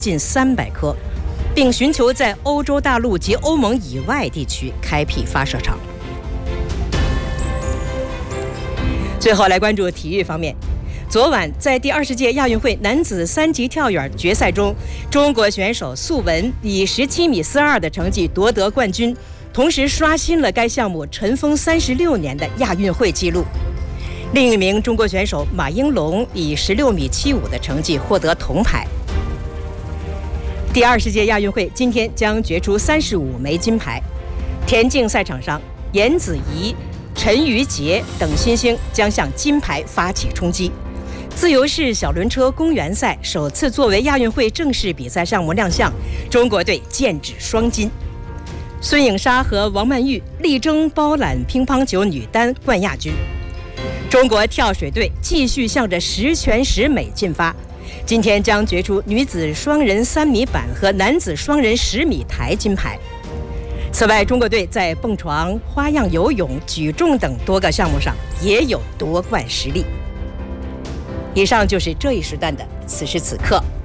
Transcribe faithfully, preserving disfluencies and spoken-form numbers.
近三百颗，并寻求在欧洲大陆及欧盟以外地区开辟发射场。最后来关注体育方面。昨晚在第二十届亚运会男子三级跳远决赛中，中国选手素文以十七米四二的成绩夺得冠军，同时刷新了该项目尘封三十六年的亚运会纪录。另一名中国选手马应龙以十六米七五的成绩获得铜牌。第二十届亚运会今天将决出三十五枚金牌。田径赛场上，严子怡、陈瑜杰等新星将向金牌发起冲击。自由式小轮车公园赛首次作为亚运会正式比赛项目亮相，中国队剑指双金。孙颖莎和王曼玉力争包揽乒乓球女单冠亚军。中国跳水队继续向着十全十美进发，今天将决出女子双人三米板和男子双人十米台金牌。此外，中国队在蹦床、花样游泳、举重等多个项目上也有夺冠实力。以上就是这一时段的此时此刻。